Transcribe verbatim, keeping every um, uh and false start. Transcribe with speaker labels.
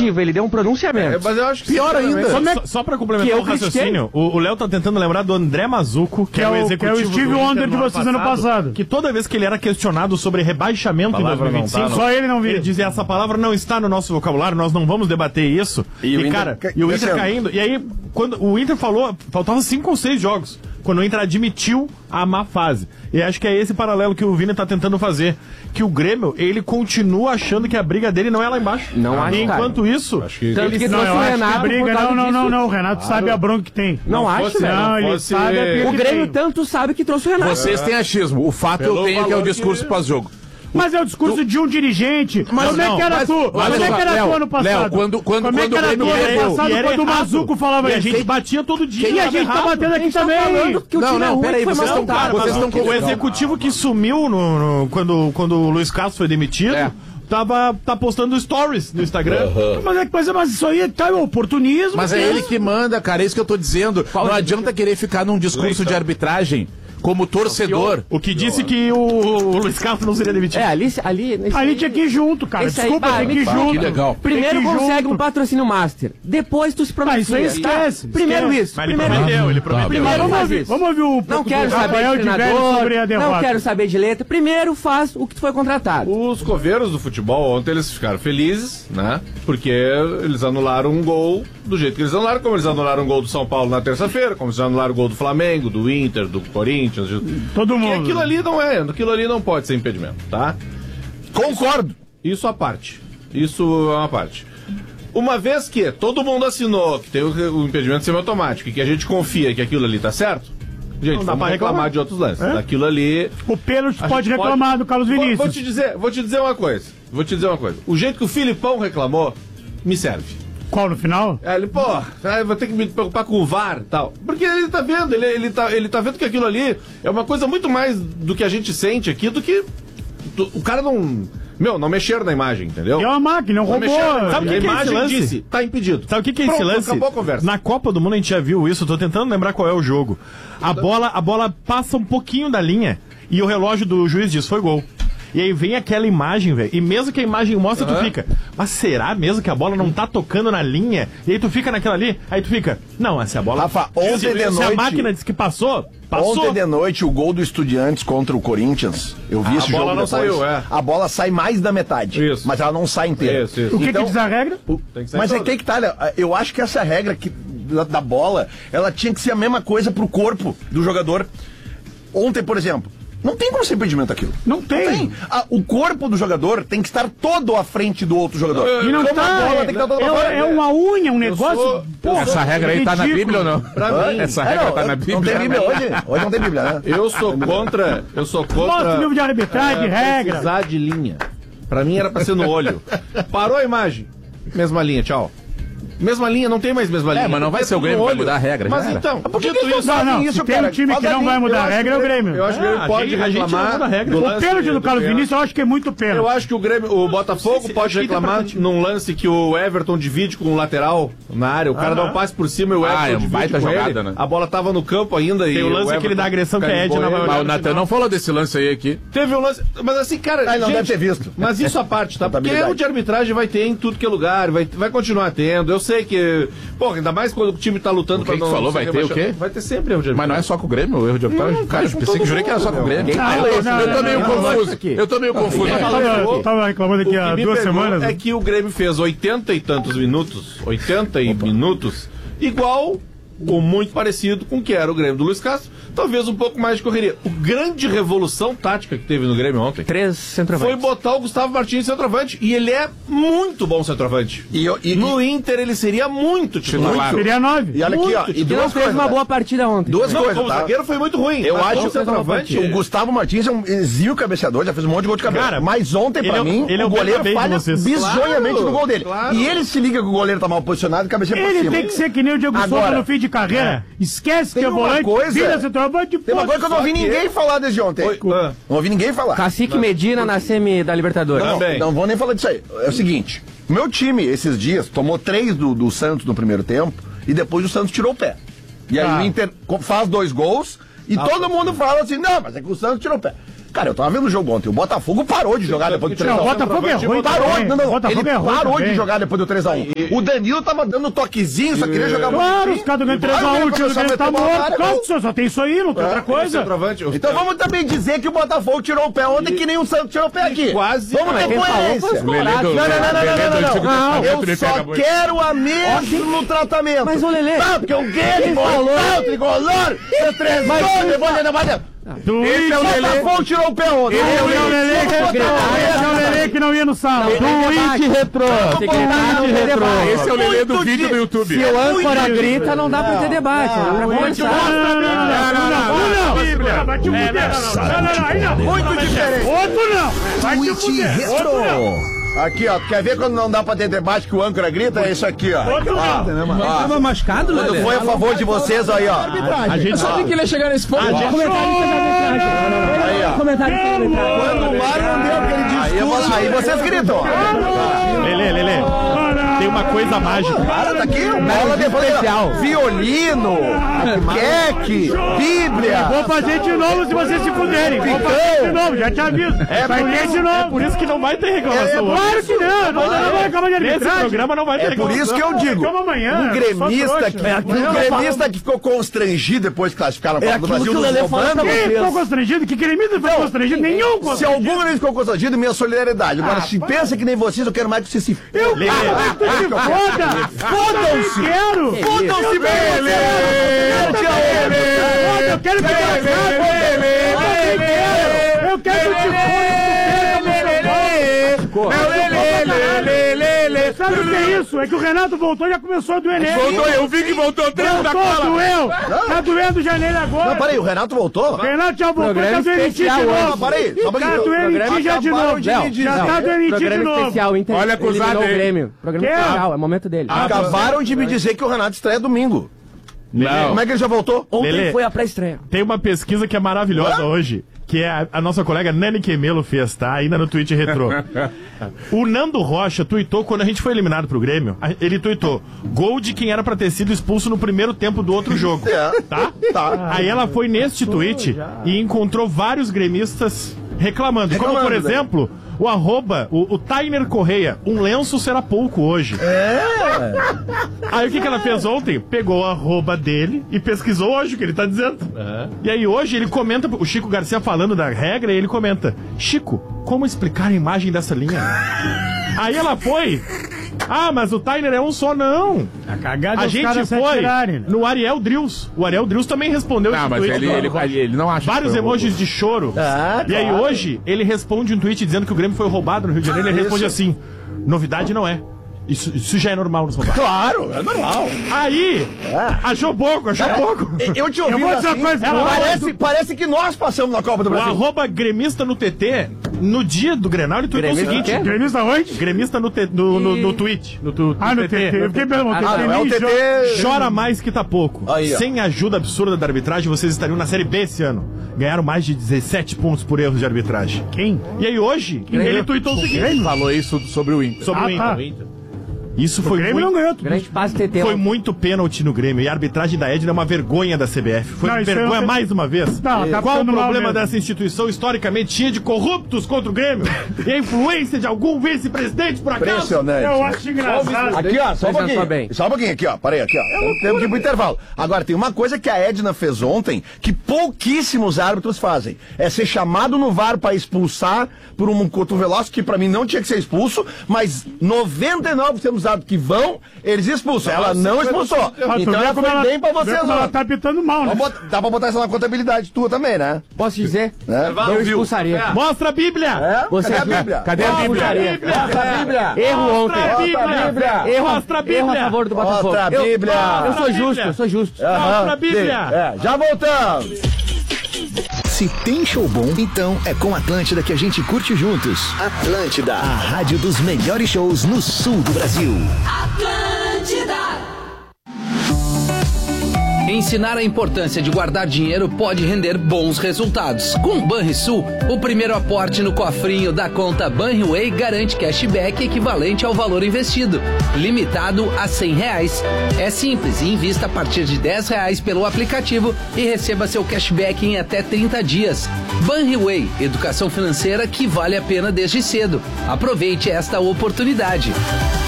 Speaker 1: coletiva, ele deu um pronunciamento.
Speaker 2: É, mas eu acho que
Speaker 3: pior ainda.
Speaker 4: Só, só, só pra complementar o raciocínio, o Léo tá tentando lembrar do André Mazuco, que, que é o executivo.
Speaker 5: Que é o Steve Wonder de vocês ano passado.
Speaker 4: Que toda vez que ele era questionado sobre rebaixamento em dois mil e vinte e cinco,
Speaker 5: tá, só ele não via.
Speaker 4: Ele dizia, essa palavra não está no nosso vocabulário, nós não vamos debater isso. E, e cara, Inter... e o Inter caindo. E aí, quando o Inter falou, faltavam cinco ou seis jogos, quando o Inter admitiu a má fase. E acho que é esse paralelo que o Vini tá tentando fazer. Que o Grêmio, ele continua achando que a briga dele não é lá embaixo.
Speaker 1: Não acho,
Speaker 4: Enquanto
Speaker 1: cara.
Speaker 4: isso...
Speaker 1: Acho que... Tanto que
Speaker 5: não,
Speaker 1: trouxe
Speaker 5: eu
Speaker 1: o
Speaker 5: acho
Speaker 1: Renato
Speaker 5: que a briga... Não, não, não, não, o Renato claro. sabe a bronca que tem.
Speaker 1: Não, não acho, velho.
Speaker 5: Não, ele
Speaker 2: fosse...
Speaker 5: sabe a briga
Speaker 1: O
Speaker 5: que
Speaker 1: Grêmio
Speaker 5: tem.
Speaker 1: tanto sabe que trouxe o Renato.
Speaker 3: Vocês têm achismo. O fato
Speaker 2: Pelo
Speaker 3: eu tenho que é o discurso
Speaker 2: que...
Speaker 3: pós-jogo.
Speaker 5: Mas é o discurso tu... de um dirigente.
Speaker 3: Mas
Speaker 5: Como
Speaker 3: não,
Speaker 5: é que era
Speaker 3: mas,
Speaker 5: tu? Como é que era
Speaker 3: Léo,
Speaker 5: tu ano passado?
Speaker 3: Léo, quando, quando,
Speaker 5: Como é que
Speaker 3: quando
Speaker 5: era tu ano passado quando o Mazuco falava isso?
Speaker 4: E a gente batia todo dia.
Speaker 5: E a gente tá batendo aqui também.
Speaker 1: Que o
Speaker 3: não, não, peraí, vocês estão
Speaker 4: cara, vocês estão o executivo que sumiu no, no, quando, quando o Luiz Castro foi demitido. É. Tava, tá postando stories no Instagram.
Speaker 5: Uhum. Mas, é, mas, mas isso aí tá, é oportunismo.
Speaker 3: Mas é ele que manda, cara. É isso que eu tô dizendo. Qual não adianta querer ficar num discurso Leitão. de arbitragem como torcedor.
Speaker 4: O que disse que o, o Luiz Castro não seria demitido.
Speaker 1: É, ali... Ali,
Speaker 5: ali aí, tinha que ir junto, cara. Desculpa,
Speaker 1: aí,
Speaker 5: tem que ir junto.
Speaker 3: Que legal.
Speaker 1: Primeiro
Speaker 5: que
Speaker 1: consegue
Speaker 5: junto.
Speaker 1: um patrocínio master. Depois tu se prometia.
Speaker 5: Ah, isso aí esquece.
Speaker 1: Tá? Primeiro
Speaker 5: esquece.
Speaker 1: isso.
Speaker 4: Mas ele
Speaker 1: primeiro
Speaker 4: prometeu, ele prometeu.
Speaker 1: Primeiro
Speaker 5: vamos,
Speaker 1: faz
Speaker 5: ouvir,
Speaker 1: isso.
Speaker 5: vamos ouvir o
Speaker 1: Não quero saber
Speaker 5: Rafael
Speaker 1: de treinador,
Speaker 5: sobre a derrota.
Speaker 1: não quero saber de letra. Primeiro faz o que tu foi contratado.
Speaker 2: Os coveiros do futebol ontem eles ficaram felizes, né? Porque eles anularam um gol do jeito que eles anularam, como eles anularam um gol do São Paulo na terça-feira, como eles anularam o gol do Flamengo, do Inter, do Corinthians.
Speaker 5: Todo mundo.
Speaker 2: E aquilo ali não é, aquilo ali não pode ser impedimento, tá?
Speaker 3: Concordo.
Speaker 2: Isso à parte. Isso é uma parte. Uma vez que todo mundo assinou que tem o, o impedimento semiautomático e que a gente confia que aquilo ali tá certo, gente, não dá pra reclamar, reclamar de outros lances. É? Daquilo ali...
Speaker 5: O pênalti pode reclamar pode... do Carlos Vinícius.
Speaker 2: Vou, vou, te dizer, vou te dizer uma coisa. Vou te dizer uma coisa. O jeito que o Filipão reclamou, me serve.
Speaker 5: Qual, no final?
Speaker 2: É, ele, pô, vou ter que me preocupar com o V A R e tal. Porque ele tá vendo, ele, ele, tá, ele tá vendo que aquilo ali é uma coisa muito mais do que a gente sente aqui, do que... Do, o cara não... Meu, não mexeram na imagem, entendeu?
Speaker 5: É uma máquina, não roubou.
Speaker 4: Sabe o que, que é esse lance?
Speaker 2: Disse, tá impedido.
Speaker 4: Sabe o que, que é esse
Speaker 2: Pronto,
Speaker 4: lance?
Speaker 2: acabou a conversa.
Speaker 4: Na Copa do Mundo a gente já viu isso, tô tentando lembrar qual é o jogo. A bola, a bola passa um pouquinho da linha e o relógio do juiz diz, foi gol. E aí vem aquela imagem, velho. E mesmo que a imagem mostra, uhum. tu fica, mas será mesmo que a bola não tá tocando na linha? E aí tu fica naquela ali, aí tu fica, não, se a bola...
Speaker 6: Rafa, ontem
Speaker 4: se,
Speaker 6: de
Speaker 4: se
Speaker 6: noite...
Speaker 4: a máquina disse que passou, passou.
Speaker 6: Ontem de noite, o gol do Estudiantes contra o Corinthians, eu vi
Speaker 2: ah,
Speaker 6: esse jogo
Speaker 2: A bola não
Speaker 6: depois.
Speaker 2: saiu, é.
Speaker 6: A bola sai mais da metade,
Speaker 2: isso.
Speaker 6: mas ela não sai inteira.
Speaker 2: Isso, isso.
Speaker 5: O que,
Speaker 6: então,
Speaker 5: que diz a regra?
Speaker 6: Tem que mas é que tem que tá, eu acho que essa regra que, da, da bola, ela tinha que ser a mesma coisa pro corpo do jogador. Ontem, por exemplo, não tem como ser impedimento aquilo.
Speaker 5: Não tem. Não tem.
Speaker 6: Ah, o corpo do jogador tem que estar todo à frente do outro jogador.
Speaker 5: E não
Speaker 6: como
Speaker 5: tá,
Speaker 6: a bola
Speaker 5: é,
Speaker 6: tem que estar toda
Speaker 5: é,
Speaker 6: pra
Speaker 5: é uma unha, um negócio.
Speaker 2: sou,
Speaker 5: Porra,
Speaker 3: essa regra aí tá na Bíblia ou não?
Speaker 2: Pra mim.
Speaker 3: Essa
Speaker 6: É,
Speaker 3: regra
Speaker 6: não,
Speaker 3: tá na Bíblia.
Speaker 6: Não tem Bíblia hoje. Hoje não tem Bíblia, né?
Speaker 2: Eu sou contra. Eu sou contra.
Speaker 5: Nossa, livro de arbitragem,
Speaker 2: é,
Speaker 5: regra.
Speaker 2: Precisar de linha. Pra mim era pra ser no olho. Parou a imagem. Mesma linha, tchau. Mesma linha, não tem mais mesma linha.
Speaker 3: É, mas não vai ser o Grêmio que vai mudar a regra.
Speaker 2: Mas então, por que tu isso?
Speaker 5: Não, não,
Speaker 6: isso,
Speaker 5: se tem
Speaker 6: cara?
Speaker 5: um time que não vai mudar a regra, é o Grêmio.
Speaker 2: Eu acho que o Grêmio pode
Speaker 4: a gente
Speaker 2: reclamar.
Speaker 4: não muda a regra.
Speaker 5: O pênalti do Carlos Vinícius eu acho que é muito pênalti.
Speaker 2: Eu acho que o Grêmio, o Botafogo pode reclamar num lance que o Everton divide com o lateral na área. O cara dá um passe por cima e o Everton
Speaker 3: Ah, é um
Speaker 2: divide
Speaker 3: baita
Speaker 2: com
Speaker 3: jogada,
Speaker 2: ele.
Speaker 3: né?
Speaker 2: A bola tava no campo ainda.
Speaker 4: Tem
Speaker 2: e
Speaker 4: o lance
Speaker 2: o
Speaker 4: aquele da agressão que é Ed na
Speaker 3: Mas o Natan não falou desse lance aí aqui.
Speaker 2: Teve um lance. Mas assim, cara.
Speaker 6: Ah, não
Speaker 2: gente,
Speaker 6: deve ter visto.
Speaker 2: Mas isso à parte, tá? Porque erro de arbitragem vai ter em tudo que é lugar, vai, vai continuar tendo. Eu sei que. Pô, ainda mais quando o time tá lutando
Speaker 3: o que
Speaker 2: pra não.
Speaker 3: que falou? Vai ter o quê?
Speaker 2: Vai ter sempre erro de arbitragem.
Speaker 3: Mas não é só com o Grêmio, o erro de arbitragem? Cara, eu pensei que jurei que era só com o Grêmio.
Speaker 5: Ah,
Speaker 3: Eu
Speaker 5: não,
Speaker 3: eu tô
Speaker 5: não,
Speaker 3: meio
Speaker 5: não,
Speaker 3: confuso. Eu tô meio confuso.
Speaker 5: Eu tava, tava reclamando aqui há duas semanas.
Speaker 2: É que o Grêmio fez oitenta e tantos minutos, oitenta e minutos, igual ou muito parecido com o que era o Grêmio do Luiz Castro, talvez um pouco mais de correria. O grande revolução tática que teve no Grêmio ontem
Speaker 1: Três centroavantes.
Speaker 2: foi botar o Gustavo Martins centroavante, e ele é muito bom centroavante.
Speaker 6: E, e,
Speaker 2: no Inter ele seria muito titular.
Speaker 6: Muito.
Speaker 5: Seria nove.
Speaker 6: E olha aqui, ó.
Speaker 2: Muito.
Speaker 6: E
Speaker 1: E não
Speaker 6: duas
Speaker 1: fez
Speaker 6: coisas,
Speaker 1: uma
Speaker 6: tá?
Speaker 1: boa partida ontem.
Speaker 6: Duas
Speaker 2: Não,
Speaker 6: coisas,
Speaker 2: como
Speaker 6: tá?
Speaker 2: zagueiro foi muito ruim.
Speaker 6: Eu
Speaker 2: mas
Speaker 6: acho
Speaker 2: como
Speaker 6: que
Speaker 2: centroavante,
Speaker 6: o Gustavo Martins é um exímio cabeceador, já fez um monte de gol de cabeça.
Speaker 4: Cara,
Speaker 6: mas ontem, pra
Speaker 4: ele é,
Speaker 6: mim,
Speaker 4: ele é
Speaker 6: o
Speaker 4: o
Speaker 6: goleiro
Speaker 4: bem
Speaker 6: falha
Speaker 4: de vocês.
Speaker 6: bizonhamente
Speaker 2: Claro,
Speaker 6: no gol dele.
Speaker 2: claro.
Speaker 6: E ele se liga que o goleiro tá mal posicionado e cabeceia por
Speaker 5: Ele
Speaker 6: cima.
Speaker 5: tem que ser que nem o Diego
Speaker 6: Agora,
Speaker 5: Souza no fim de carreira. Esquece
Speaker 6: tem
Speaker 5: que é
Speaker 6: uma
Speaker 5: volante,
Speaker 6: coisa-
Speaker 5: vira centroavante e
Speaker 6: Tem uma coisa que eu não ouvi ninguém falar desde ontem.
Speaker 2: Oi, ah.
Speaker 6: Não ouvi ninguém falar.
Speaker 1: Cacique Medina na semi da Libertadores.
Speaker 6: Não,
Speaker 2: Também.
Speaker 6: não vou nem falar disso aí. É o seguinte, meu time, esses dias, tomou três do, do Santos no primeiro tempo e depois o Santos tirou o pé. E aí
Speaker 5: Tá.
Speaker 6: o Inter co- faz dois gols e
Speaker 2: Ah,
Speaker 6: todo
Speaker 2: tá.
Speaker 6: mundo fala assim, não, mas é que o Santos tirou o pé. Cara, eu tava vendo o jogo ontem. O Botafogo parou de jogar depois do três a um.
Speaker 5: Não, o Botafogo é ruim.
Speaker 6: Parou,
Speaker 5: também.
Speaker 6: não, não,
Speaker 5: Botafogo
Speaker 6: ele
Speaker 5: é ruim
Speaker 6: parou
Speaker 5: também.
Speaker 6: de jogar depois do três a um. O Danilo tava dando toquezinho, só queria jogar
Speaker 5: Claro,
Speaker 6: bonitinho.
Speaker 5: os caras ganham três a um, o time dele tá morto. Claro, só, só tem isso aí, não tem outra coisa.
Speaker 6: Então vamos também dizer que o Botafogo tirou o pé ontem, que nem o Santos tirou o pé aqui.
Speaker 2: Quase.
Speaker 6: Vamos ter coerência. Não, não, não, não, não, não, não. Eu só quero a mesmo tratamento.
Speaker 1: Mas, ô, Lelê,
Speaker 6: Não, porque o Guilherme falou, o tricolor, o três gols, depois ainda vai... Esse é o Botafogo tirou o pé ontem.
Speaker 5: Esse é o Lelê que- esse é o Lelê que não ia no sábado.
Speaker 1: Tweet retrô. Tweet retrô.
Speaker 3: Esse é o Lelê do vídeo do YouTube.
Speaker 1: Se o âncora grita, não dá pra ter debate. Não dá pra conversar.
Speaker 5: Não, não, não, não, não, vai te fuder, não, não, não, aí não.
Speaker 6: Muito diferente.
Speaker 5: Outro não, vai te fuder, outro não.
Speaker 6: Aqui, ó, quer ver quando não dá pra ter debate que o âncora grita? É isso aqui, ó.
Speaker 5: Outro não.
Speaker 1: Tava machucado,
Speaker 6: Quando
Speaker 1: Lelê?
Speaker 6: foi a favor de vocês aí, ó.
Speaker 4: A gente
Speaker 1: Sabia que ele ia chegar nesse ponto.
Speaker 6: Aí, ó.
Speaker 1: Comentário sobre arbitragem.
Speaker 6: Quando o Mário não deu aquele discurso, aí vocês gritam.
Speaker 4: Lelê, Lelê, tem uma coisa mágica.
Speaker 6: Cara, tá aqui, bola depois, ó. Violino, queque, bíblia.
Speaker 5: Vou fazer de novo se vocês se fuderem. Vou fazer de novo, já te aviso.
Speaker 4: É
Speaker 5: Vai
Speaker 4: por
Speaker 5: ter
Speaker 4: isso-
Speaker 5: de
Speaker 4: É
Speaker 5: novo.
Speaker 4: por isso que não vai ter reclamação hoje.
Speaker 5: Claro que não, não, não vai acabar de
Speaker 4: Nesse
Speaker 5: arbitragem.
Speaker 4: programa não vai ter
Speaker 6: É por
Speaker 4: reclamação.
Speaker 6: isso que eu digo,
Speaker 5: Calma amanhã,
Speaker 6: um gremista
Speaker 5: só
Speaker 6: que,
Speaker 5: trouxa.
Speaker 6: um gremista que ficou constrangido depois que classificaram a Copa do Brasil nos roubando.
Speaker 5: Quem ficou constrangido? Que gremista ficou constrangido? Nenhum
Speaker 6: Se
Speaker 5: constrangido.
Speaker 6: algum deles ficou constrangido, minha solidariedade. Agora, se pensa que nem vocês, eu quero mais que vocês se...
Speaker 5: Eu
Speaker 4: Lelê.
Speaker 5: quero que foda!
Speaker 6: Fodam-se!
Speaker 5: Eu quero!
Speaker 6: Fodam-se, Lelê!
Speaker 5: Eu quero que eu quero que te Sabe o que é isso? É que o Renato voltou e já começou a doer nele.
Speaker 3: Voltou, eu vi que voltou três da
Speaker 5: Voltou,
Speaker 3: cola.
Speaker 5: doeu! Tá doendo janeiro agora!
Speaker 6: Não, peraí, o Renato voltou?
Speaker 5: Renato já voltou,
Speaker 1: Programa
Speaker 5: tá doendo em ti de
Speaker 1: especial
Speaker 5: novo!
Speaker 6: Não, peraí, só um
Speaker 5: Tá
Speaker 6: pouquinho.
Speaker 5: doendo em ti já de
Speaker 6: Acabaram
Speaker 5: novo!
Speaker 6: de me dizer.
Speaker 5: Já tá doendo em ti de
Speaker 1: Programa
Speaker 5: novo!
Speaker 1: especial, Inter.
Speaker 3: Olha a acusada
Speaker 1: eliminou o
Speaker 3: aí.
Speaker 1: Grêmio. Programa
Speaker 5: Que?
Speaker 1: especial, é o momento dele.
Speaker 6: Acabaram de me dizer que o Renato estreia domingo.
Speaker 4: Não.
Speaker 6: Como é que ele já voltou?
Speaker 1: Ontem
Speaker 4: Lelê.
Speaker 1: foi a pré-estreia.
Speaker 4: Tem uma pesquisa que é maravilhosa hoje, que é a, a nossa colega Nani Quemelo fez, tá? Ainda no tweet retrô. O Nando Rocha tuitou quando a gente foi eliminado pro Grêmio. a- Ele tuitou: gol de quem era pra ter sido expulso no primeiro tempo do outro jogo.
Speaker 6: É.
Speaker 4: Tá?
Speaker 6: Tá.
Speaker 4: Aí ela foi neste tweet e encontrou vários gremistas reclamando. Como,
Speaker 6: Reclamando,
Speaker 4: por
Speaker 6: né?
Speaker 4: exemplo, o arroba, o, o Tainer Correia, um lenço será pouco hoje.
Speaker 6: É.
Speaker 4: Aí o que, que ela fez ontem? Pegou o arroba dele e pesquisou hoje o que ele tá dizendo. E aí hoje ele comenta, o Chico Garcia falando da regra, e ele comenta: Chico, como explicar a imagem dessa linha? Aí ela foi. Ah, mas o Tyler é um só, não.
Speaker 5: A cagada
Speaker 4: A
Speaker 5: os
Speaker 4: gente
Speaker 5: caras se
Speaker 4: foi
Speaker 5: atirarem.
Speaker 4: no Ariel Drills. O Ariel Drills também respondeu
Speaker 3: Não,
Speaker 4: esse
Speaker 3: mas
Speaker 4: tweet
Speaker 3: ele,
Speaker 4: do
Speaker 3: ele,
Speaker 4: Nando Rocha.
Speaker 3: ele, ele não acha
Speaker 4: Vários
Speaker 3: que foi
Speaker 4: emojis de choro.
Speaker 6: Ah,
Speaker 4: E aí
Speaker 6: claro.
Speaker 4: hoje ele responde um tweet dizendo que o Grêmio foi roubado no Rio de Janeiro. Ele
Speaker 6: Isso.
Speaker 4: responde assim: novidade não é. Isso, isso já é normal nos roubar.
Speaker 6: Claro, é normal.
Speaker 4: Aí, achou pouco, achou pouco.
Speaker 6: Eu te ouvi
Speaker 5: Eu vou dizer
Speaker 6: assim,
Speaker 5: uma coisa,
Speaker 6: ela
Speaker 5: boa.
Speaker 6: parece, parece que nós passamos na Copa do
Speaker 4: O
Speaker 6: Brasil.
Speaker 4: arroba gremista no T T, no dia do Grenal, ele tweetou o
Speaker 1: Gremista
Speaker 4: seguinte:
Speaker 1: no quê?
Speaker 5: Gremista onde?
Speaker 4: gremista no, te, no, no, no tweet. No, tu-
Speaker 5: Ah, no T T. Eu fiquei pelo
Speaker 6: Ah, não, é o T T...
Speaker 4: Chora mais que tá pouco.
Speaker 6: Aí, ó.
Speaker 4: Sem a ajuda absurda da arbitragem, vocês estariam na Série B esse ano. Ganharam mais de dezessete pontos por erros de arbitragem.
Speaker 5: Quem?
Speaker 4: E aí hoje, ele tweetou o seguinte
Speaker 3: Falou isso sobre o Inter.
Speaker 4: sobre
Speaker 5: Ah,
Speaker 4: o Inter.
Speaker 5: tá.
Speaker 4: Isso
Speaker 5: O
Speaker 4: foi
Speaker 5: Grêmio
Speaker 4: muito...
Speaker 5: não ganhou tudo.
Speaker 1: Grande passe T T.
Speaker 4: Foi muito pênalti no Grêmio. E a arbitragem da Edna é uma vergonha da C B F. Foi
Speaker 5: Não, isso
Speaker 4: vergonha
Speaker 5: eu não-
Speaker 4: mais uma vez.
Speaker 5: Não, tá
Speaker 4: Qual o
Speaker 5: ficando mal
Speaker 4: problema
Speaker 5: mesmo.
Speaker 4: dessa instituição historicamente cheia de corruptos contra o Grêmio? E a influência de algum vice-presidente, por acaso?
Speaker 6: Impressionante.
Speaker 5: Eu acho engraçado.
Speaker 6: Aqui, ó, só um
Speaker 1: Pensando só
Speaker 6: pouquinho.
Speaker 1: bem.
Speaker 6: Só um pouquinho aqui, ó. Parei aqui, ó. Temos- Temos que ir pro intervalo. Agora, tem uma coisa que a Edna fez ontem que pouquíssimos árbitros fazem. É ser chamado no V A R pra expulsar por um cotovelaço que pra mim não tinha que ser expulso, mas noventa e nove por cento dos árbitros que vão, eles expulsam. Ela não expulsou.
Speaker 5: Ah, tu
Speaker 6: Então
Speaker 5: vê
Speaker 6: ela
Speaker 5: como
Speaker 6: foi bem pra
Speaker 5: vê
Speaker 6: vocês,
Speaker 5: como
Speaker 6: ó.
Speaker 5: ela tá apitando mal, né?
Speaker 6: Vamos botar- Dá pra botar isso na contabilidade tua também, né?
Speaker 1: Posso dizer?
Speaker 6: É?
Speaker 1: Eu expulsaria.
Speaker 4: Mostra a Bíblia!
Speaker 6: É?
Speaker 1: Você
Speaker 6: Cadê a
Speaker 1: viu?
Speaker 6: Bíblia?
Speaker 3: Cadê a Bíblia?
Speaker 6: Mostra a Bíblia.
Speaker 1: Erro ontem.
Speaker 4: Mostra a Bíblia!
Speaker 6: Mostra a Bíblia.
Speaker 1: Erro,
Speaker 4: Mostra a Bíblia.
Speaker 1: erro a favor do Botafogo.
Speaker 6: Mostra a
Speaker 1: Eu-
Speaker 6: Bíblia.
Speaker 1: Eu,
Speaker 4: Mostra
Speaker 1: sou
Speaker 4: a
Speaker 1: justo,
Speaker 4: Bíblia.
Speaker 1: eu sou justo.
Speaker 6: Aham,
Speaker 4: Mostra a Bíblia.
Speaker 6: sim. É, já voltamos.
Speaker 7: Se tem show bom, então é com Atlântida que a gente curte juntos. Atlântida, a rádio dos melhores shows no sul do Brasil.
Speaker 8: Atlântida. Ensinar a importância de guardar dinheiro pode render bons resultados. Com o Banrisul, o primeiro aporte no cofrinho da conta Banriway garante cashback equivalente ao valor investido, limitado a cem reais. É simples, invista a partir de dez reais pelo aplicativo e receba seu cashback em até trinta dias. Banriway, educação financeira que vale a pena desde cedo. Aproveite esta oportunidade.